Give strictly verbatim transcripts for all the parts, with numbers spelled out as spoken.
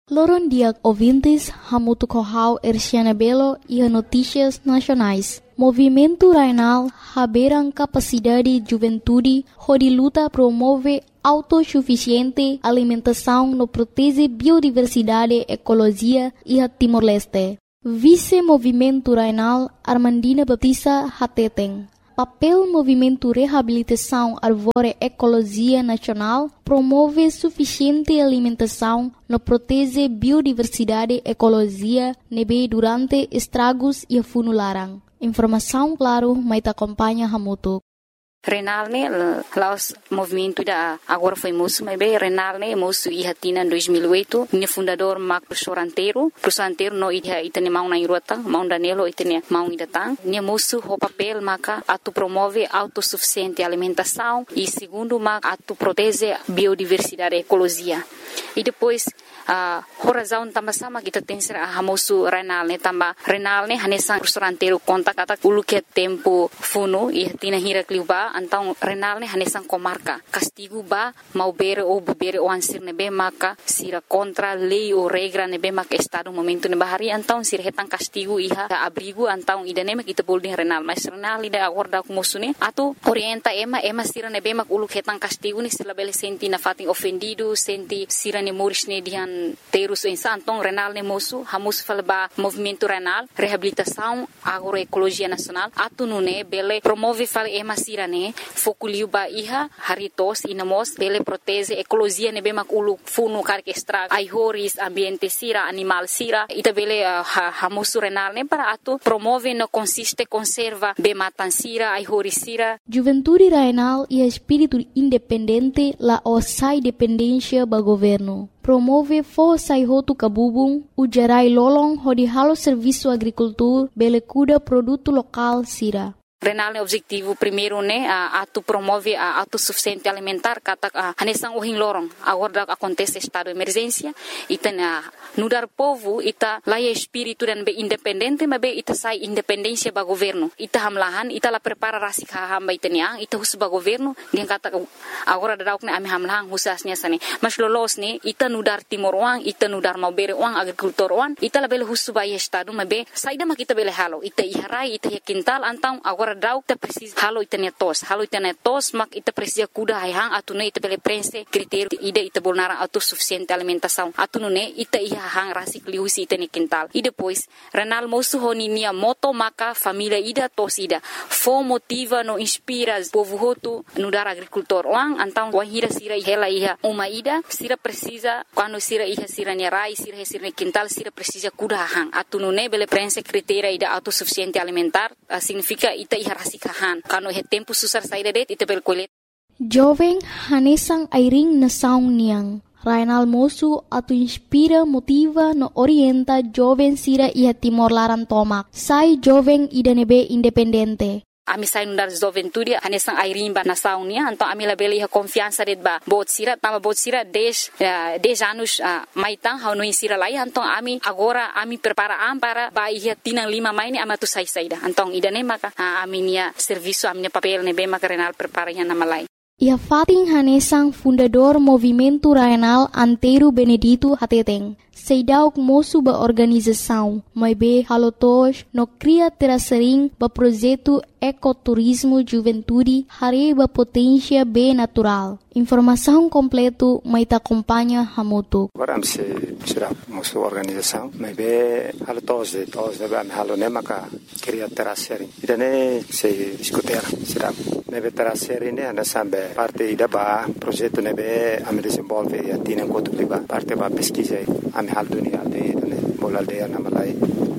Loron dia ouvintes, Hamutu Kohau Erciana Belo e a Notícias Nacionais. Movimento Rainal haberam capacidade de juventude, onde luta promove autossuficiente alimentação no protege biodiversidade, ecologia e a Timor-Leste. Vice-Movimento Rainal Armandina Baptista Hateten. Papel Movimento Reabilitação Arvore Ecologia Nacional promove suficiente alimentação no protege biodiversidade, ecologia, nebe durante estragos e funularam. Informação, claro, mas acompanha Hamutu. Renal ne laos movimento da agora foi moço, mas bem Renal ne moço e hatina em dois mil e oito, ne fundador Marco Professor Anteiro, Professor Anteiro no ida itene mau na irota, mau Danilo itene mau idatang, ne moço o papel maca atu promove autossuficiente alimentação e segundo maca atu protege biodiversidade, ecologia. E depois a uh, razão também sama kita tem ser a moço Renal ne também Renal ne hanesan Professor Anteiro conta kata ulu que tempo funo e hatina hira kliuba. Então, renal ne hanesan comarca. Castigo ba mau bere ou bebere o ansir nebe maka sira contra lei ou regra nebe maka estado momento ne bahari. Então, sira hetang castigo iha abrigo. Então, idane mak kita boleh renal. Mas renal ida agora ku musune atu orienta ema ema sira nebe mak ulu hetang castigo ni sila bele senti na fating ofendido senti sira ne moris ne dihan terus insan. Então, renal ne mosu hamus falba movimento renal reabilitação agroecologia nacional atu nune bele promove fal ema sira ne fokuliu ba iha haritos inamos bele protege ecologia ne bemak ulu funu karke extra ai horis ambiente sira animal sira ita bele uh, ha, hamusu renal ne para atu promove no consiste conserva be matan sira ai horis sira. Juventude Rainal e espírito independente la osai dependência ba governo. Promove força e roto cabubung, o gerai lolong hodi halo serviço agricultura bele cuda produto local sira. Renal ne objetivo primeiro ne a atu promove a autossuficiente alimentar kata a hanesan ohin lorong agora acontece estado de emergência ita na nudar povo ita laia espírito dan be independente mas be ita sai independência ba governo ita hamlahan ita la prepara rasik hamba ita niang ita hus ba governo dia kata agora dadauk ne ami hamlahan husasnya sane mas lolos ne ita nudar timor wang ita nudar mau bere wang agricultor wang ita la bele hus ba estado mas be saida mak ita bele halo ita iharai ita quintal antang agora dau ta precisa halo itania tos halo itania tos mak ita precisa kuda hang atune ita bele prense critério ida ita bolnara autossuficiente alimentação atune ita iha hang rasik liusi itani quintal e depois renal mosu honinia moto maka família ida tos ida fo motiva no inspira povo hotu no dar agricultor wang antang wahira sira hela iha uma ida sira precisa quando sira iha sira nerai sira sira quintal sira precisa kuda hang atune bele prense critério ida autossuficiente alimentar uh, significa ita rasikahan kano he tempo susar saída det ite bel kolet jovem hanesang airing na saung niang Rainal mosu atu inspira motiva no orienta jovem sira ia Timor Laran tomak sai jovem ida nebe independente. Ami sai nundar juventude hanesang airing ba na saung nia então ami la beli ha confiança det ba bot sira tama bot sira dez uh, dez anos uh, maitang ha no sira lai então ami agora ami prepara am para ba ia tinang lima mai ni amatu sai saida então idane maka uh, ami nia serviço ami papel ne be maka renal prepara nya na malai. Ia fating hanesang fundador Movimento Rainal Anteiro Benedito Hateteng. Seidauk moço ba organização, mas be halotos no cria terasering ba projeto ecoturismo juventude hare ba potência be natural. Informação completo mai ta acompanha Hamutu. Agora se será moço organização, mas be halotos de todos de ba halone maka cria terasering. Idane se escutar será nebe terasering ne ana sambe parte ida ba projeto nebe am desenvolve e atina enquanto ba parte ba pesquisa am hal dunia aldeia ne bol aldeia na malai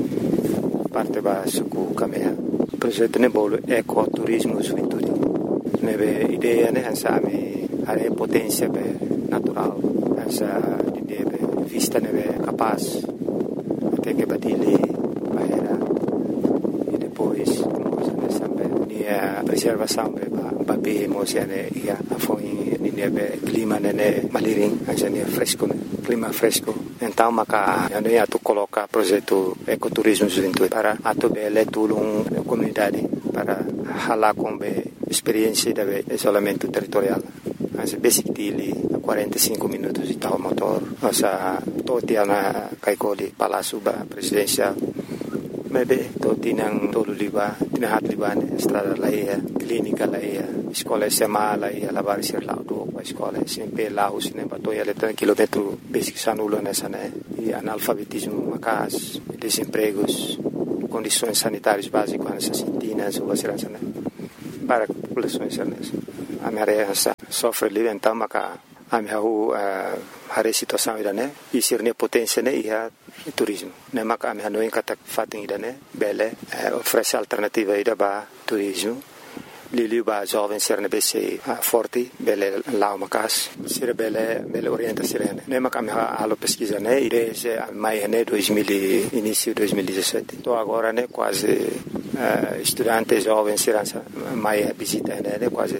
parte ba suku kamea projeto ne bol ecoturismo juventude nebe ideia ne hansa ami are potência be natural hansa ideia be vista nebe capaz até que badile bahera e depois nós sambe nia preservação be ba be mosiane ia afoi nebe clima ne maliring hansa ne fresco clima fresco. Então, maka ano ia tu coloca projeto ecoturismo juventude para atu bele tulung comunidade para hala com be experiência de isolamento territorial. Mas basic dili quarenta e cinco minutos de tal motor, nossa toti na kaikoli palácio ba presidencial. Maybe to tinang tolo liba, tinahat liba ne estrada laia, clínica laia, escola S M A laia, lavar ser lá do a escola sempre lá os ne batoia letra quilômetro basic sanulo nessa né e analfabetismo macas, desempregos, condições sanitárias básicas nessas sintinas ou assim né para populações nessa a minha área sofre livre então maca a minha a situação ida né e ser ne potência né e a turismo né maca a minha não encata fatem ida né bele oferece alternativa ida ba turismo lili ba jovem ser ne bese forte bele lá macas ser bele bele orienta ser né maca a minha alo pesquisa né e desde maio né dois mil início dois mil e dezessete tô agora né quase uh, estudantes jovens ser maio visita né quase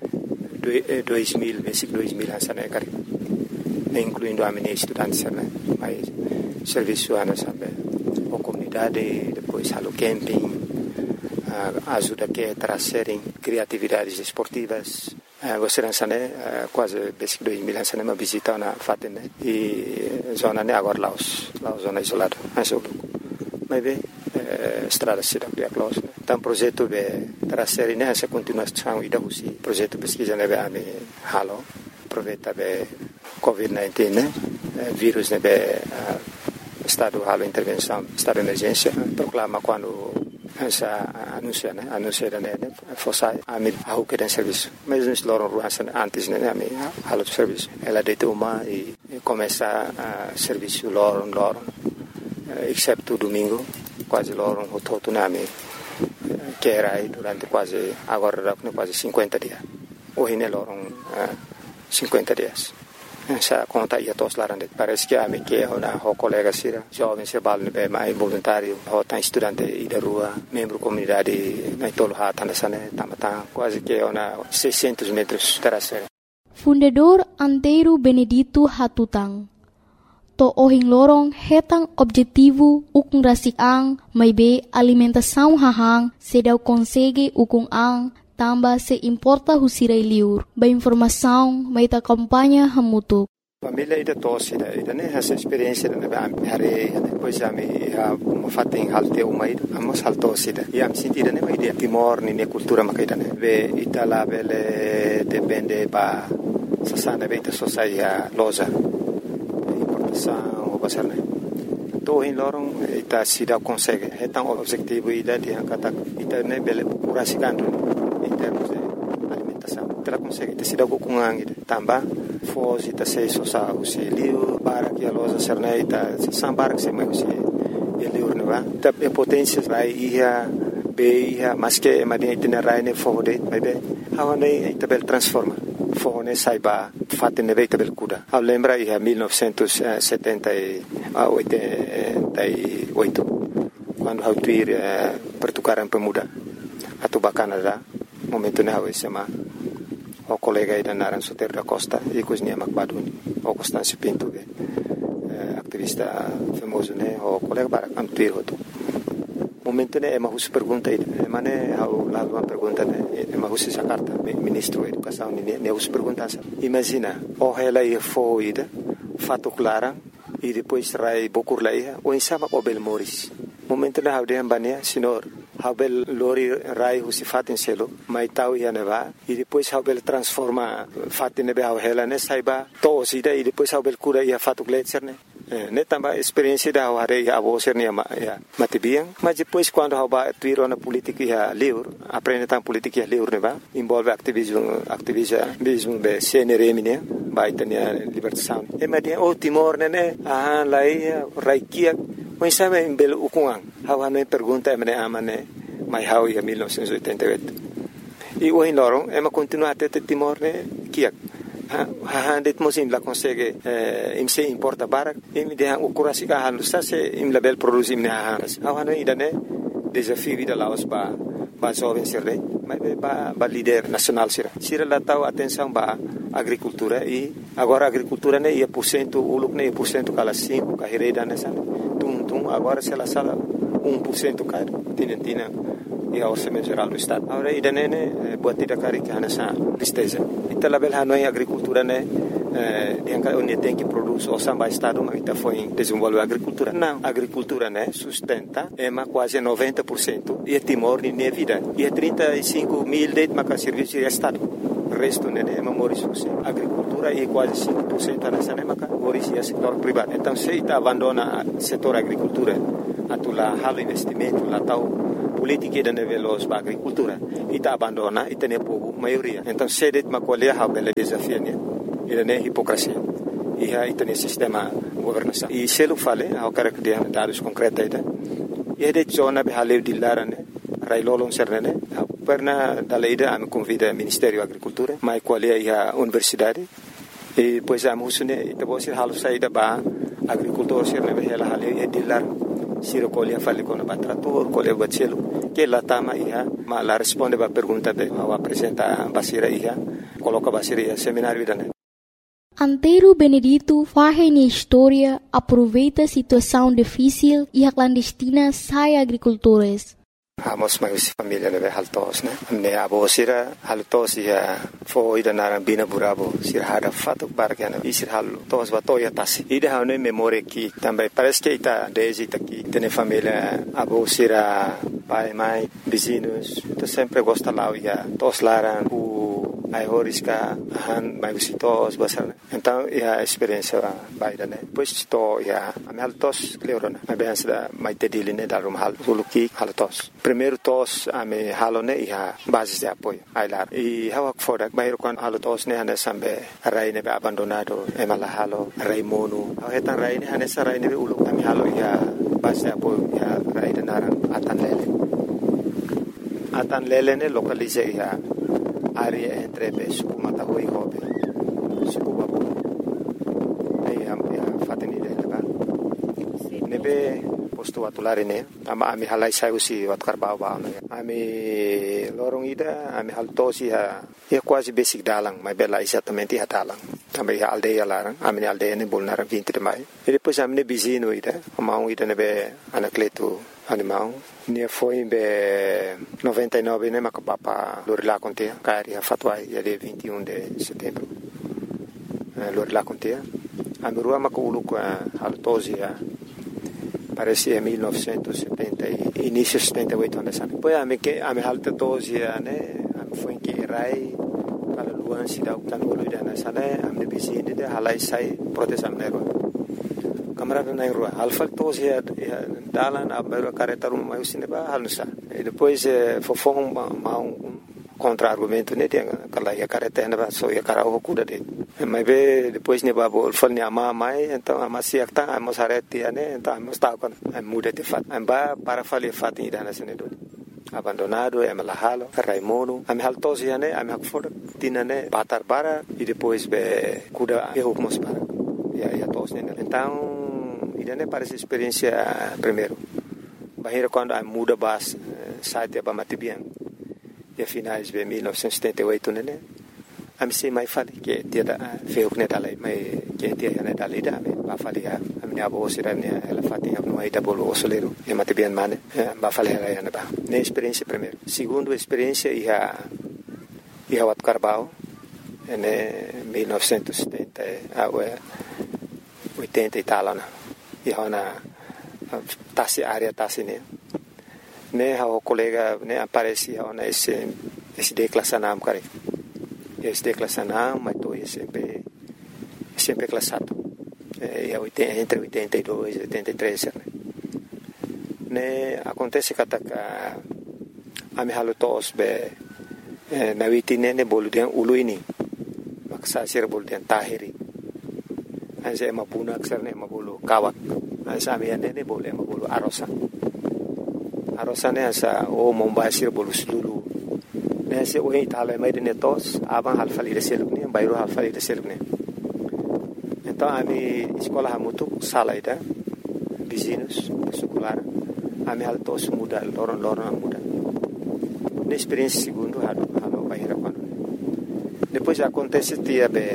dois mil, basic dois mil hansa né cari, incluindo a minha estudante né, mas serviço ana sabe, a comunidade depois halo camping, uh, ajuda que trazerem criatividades esportivas, uh, você hansa né, uh, quase basic dois mil hansa né, uma visita na fatem né, e zona né agora lá os, lá zona isolada, hansa mas bem estrada cidade de Aclaus. Então projeto de trazer nessa continuação e da Rússia. Projeto pesquisa nebe a me halo. Aproveita be covid dezenove né, vírus nebe estado halo intervenção, estado de emergência. Proclama quando essa anuncia né, anuncia da né, fosse a me a o que tem serviço. Mas nós loram ruas antes né, a me halo de serviço. Ela deita uma e começa a serviço loram loram, exceto domingo. Quase loro um todo nami que era aí durante quase agora quase cinquenta dias hoje ne loro uh, cinquenta dias essa conta ia todos lá dentro parece que a me que uma o colega sira jovem se bal ne mais voluntário o tá estudante e da rua membro comunidade na tolo hata nessa né tamata quase que uma seiscentos metros terceira. Fundador Antero Benedito Hatutang to ohing lorong hetang objetivo ukung rasik ang may be alimentação hahang sedaw consegue ukung ang tamba se importa husiray liur ba informação may ta kampanya hamutuk. Família ida tosse ida ida né essa experiência da ba hare depois a me a fating halte uma ida amos haltosse ida e am sentida né ida timor ni ne cultura makaida né ve itala bele depende ba sasana beta sociedade loja o pasar né to em lorong ita sida consegue é tão objetivo ida dia kata ita né bele curasikandu em termos de alimentação ita consegue ita sida kukungang ida tamba foz ita sei sosa usi liu para que a loja serna ita sambar que se mais usi liu né va ita potências vai ia be ia mas que madinha ita rai ne fode vai be hawa ne ita bel transforma fone saiba fatte ne veita bel cuda a lembra ia mil novecentos e setenta e oito quando hau tuir pertukaran pemuda atau Canada momento ne hau sema o colega ida naran Soter da Costa e cozinha Macbaduni o Constâncio Pinto be aktivista famoso ne o colega para am tuir hotu momento ne ema hus pergunta ida ema ne hau la uma pergunta ne ema hus essa carta ministro da educação ne ne hus pergunta imagina o ela ia foi ida fato clara e depois rai bokur laia o insama o bel moris momento ne hau de ambania senhor hau bel lori rai hus fatin selo mai tau ia neva e depois hau bel transforma fatin ne hau ela ne saiba to sida e depois hau bel cura ia fato gletser ne ne tambah experiência da hare ya abo ser ne ya matibiang mas depois quando haba tuiro na política ya liur aprende tam política ya liur ne ba envolve ativismo ativismo be C N R M ne ba itania libertação e madia o Timor ne ne ah lai raikia o sabe em belo ukuang hawa ne pergunta e me amane mai hau ya mil novecentos e oitenta e oito e o em lorong e ma continua até Timor ne kiak ha det mosim la consegue eh, im se importa barak im de o kurasi ka halu sa se im la bel produzim ne ha ha no idane desafio vida laos ba ba jovem serre mas ba ba líder nacional sira sira la tau atenção ba agricultura e agora agricultura ne ia por cento uluk ne por cento kala cinco ka hereda ne sa tum tum agora se la sala um por cento ka tinentina e ao orçamento geral do estado agora idane ne buat tidak kari kana sa tristeza ita label hanoi agricultura ne eh, onde tem que produzir o samba estado, mas está foi desenvolver a agricultura. Não, a agricultura, né, sustenta é mais quase noventa por cento e é Timor nem é vida. E é trinta e cinco mil de mais serviço de estado. O resto, né, é memória a agricultura é quase cinco por cento nessa né, mas hoje é setor privado. Então, se está abandona o setor agricultura, a tu lá halo investimento, lá tal política da nível da agricultura, e está abandona e tem pouco maioria. Então, se det uma colher há bela desafio, né, ele é hipocrisia. E aí tem sistema governação. E se ele fala, há o cara que tem dados concretos aí, e é de zona de haleu de lara, né, railolong serna, né, perna da leida a me convida ao Ministério da Agricultura, mas qual é a universidade, e depois a moça, né, e depois halo saída para agricultor serna, ela haleu é de lara. Siro colher fale com o trator, colher o selo, que ela tama ia, mas ela responde a pergunta de ao apresentar a basira ia, coloca a basira ia seminário da né. Antero Benedito faz na história, aproveita a situação difícil e a clandestina sai agricultores. Amos mais família né haltos né me abo sira haltos ia foi da narambina burabo sira hada fato bargana e sira hal tos batoya tasi ida hane memória que também parece que está desde aqui tem família abo sira pai mãe vizinhos tu sempre gosta lá ia tos laran o ai horiska han mai visitos basar então a experiência vai da né depois to ia a haltos cleorona a bem da mai tediline da rum hal suluki haltos primeiro tos a me halone ia base de apoio ai lá e hawak fodak bairo kon haltos ne hane sambe rai ne abandonado e mala halo rai monu a hetan rai ne hane sarai ne ulu ami halo ia base de apoio ia rai de naran atan lele atan lele ne localize ia área entre be suku matahui hobe suku babu ai am ya fatini de ba nebe posto atulare ne ama ami halai sai usi wat karbau ba ami lorong ida ami haltosi ha é quase basic dalang mas bela exatamente ha dalang também a aldeia lá ami aldeia ne bolnar vinte de maio e depois ami ne bizino ida amau ida ne be anacleto animal ne foi em noventa e nove né mas papa lorila conte cari a fatwa ia de vinte e um de setembro lorila conte a mirua maculu com a haltosia parece em mil novecentos e setenta e início de setenta e oito anos depois a me que a me haltosia né foi que rai para luan se dá o canolo da nessa né a me bizinde de halai sai proteção nero camarada na rua alfa tos ya dalan abero careta rum mai sineba halnusa e depois fofong ma um contra argumento ne tem aquela ya careta na so ya cara o cuda de mas be depois ne babo fal ne ama mai então ama siak ta ama sareti ne então ama sta con muda de fat amba para fali fat ida na sene do abandonado é malahalo raimono am haltos ya ne am hakfor tinane batar bara e depois be cuda e hukmos para ya ya tos ne então idane parece experiência primeiro bahira quando a muda bas site ba matibian e finais de mil novecentos e setenta e oito né am se mai fali que dia da feu que neta lai mai que dia né da lida ba fali a minha avó sirane ela fatinha no aí da bolo osoleiro e matibian mane ba fali ela ya ba ne experiência primeiro segundo experiência e a e a wat carbao né mil novecentos e setenta a oitenta e tal né e hona tasi área tasi ne ne o colega ne aparece hona esse esse declassanam cara esse declassanam mas tô sempre sempre classado é entre oitenta e dois e oitenta e três né ne acontece que ataca a me halutos be na vitine ne boludian uluini maksa sir boludian tahiri anse mapuna aksarne mabulu kawak ansa miane ne boleh mabulu arosa arosa ne asa o mombasir bolu sulu ne se o itala mai de netos aban halfali de selukne bayro halfali de selukne então ami escola hamutu salaida vizinhos secular ami haltos muda loron loron muda ne experiência segundo halo halo bahira quando depois acontece dia be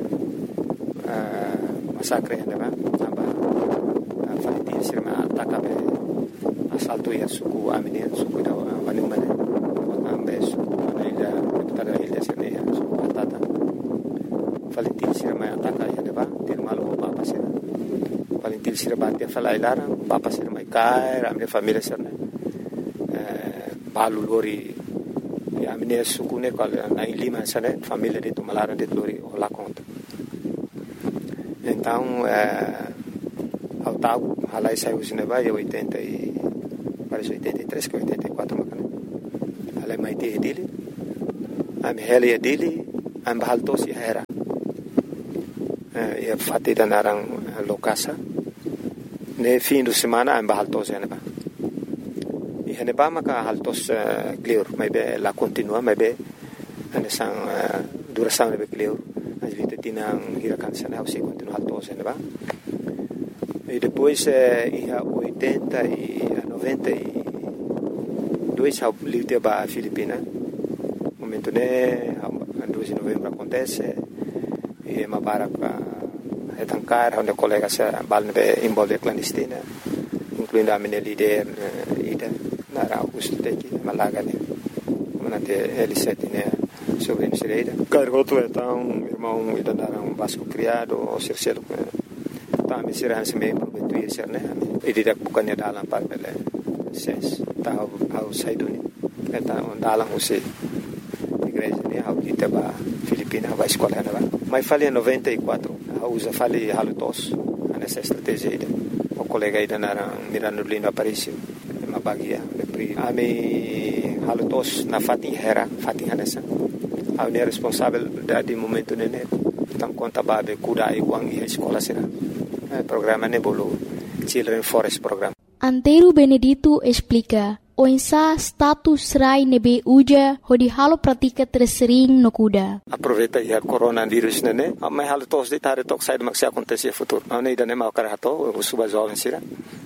massacre né ba aba falitin sirma ataka be assalto ya suku amine suku da wani mane ambe suku ida tada ida sirne suku atata falitin sirma ataka família se rebate falar lá, papa se mai cair, a minha família se né, balu lori, a minha suku né, qual na Lima se né, família de Tumalara de lori lá conta. Então, ao tal, a lá saiu se né, vai oitenta e parece oitenta e três que oitenta e quatro macana. A lá mai te dele, a minha heli dele, a bahal to si era. E fatti da narang lokasa ne fim de semana em bahaltos ene ba e ene ba maka haltos clear mai be la continua mai be ane sang duração ne be clear as vite tinang hirakan sana o se continua haltos ene ba e depois e a oitenta e a noventa e dois ao livre ba Filipina momento ne a dois de novembro acontece e ma para é tancar onde colega se balne envolve clandestina incluindo a minha líder ida na Augusto teki Malaga né como na te L sete né sobre a Cireira cargoto então irmão ida dar um vasco criado o cercelo tá me será se me prometo ser né e direct bukannya dalam par bele ses tá ao saiduni então dalam o se igreja né ao kita ba Filipina vai escola né mas falei em noventa e quatro usa fali halutos nessa estratégia ida o colega ida na Mirano Lino Aparicio uma bagia a me halutos na fatin hera fatin hanessa a ne responsável da de momento nene tam conta babe kuda e wang e escola será programa ne bolo Children Forest Program. Antero Benedito explica o insa status rai nebe uja hodi halo pratika tersering no kuda. Aproveita ia coronavírus nene, mas halo tos de tare tok sai mak se acontecer futuro. Não ida ne mau karato, o suba jovem sira.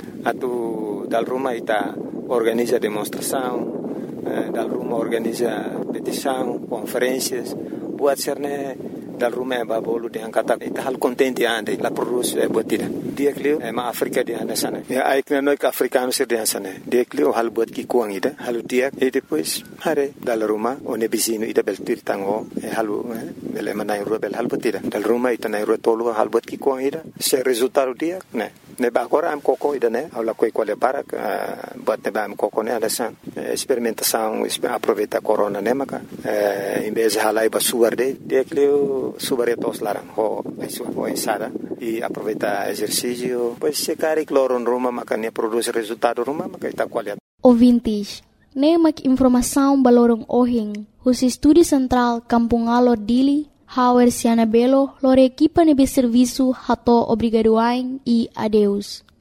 Atu dal rumah ita organiza demonstração, dal rumah organiza petição, conferências, buat serne dal rumah babolu de angkata ita hal contente ande la produz buatida. Dia klio e ma Afrika di ana sana. Ya ai kna noi africano sir di sana. Dia klio hal buat ki kuang ida, hal dia e depois hare dal rumah one bizino ida bel tir tango e halu bel manai ru bel hal buatida. Dal rumah ita nai ru tolu hal buat ki kuang ida. Se resultado dia ne ne ba agora am coco ida ne aula coi quale para buat ne ba am coco ne ada san experimentação aproveita corona ne maka em vez de halai ba suar de dia klio subaretos larang ho aisu ho ensada e aproveita exercício pois se cari cloron Roma makanya produz resultado Roma maka ita qualidade. Ouvintes, nemak informação balorong ohing hus estúdio central Kampung Alor Dili Hauer Siana Belo lore equipa nebe serviço hato obrigadoain e adeus.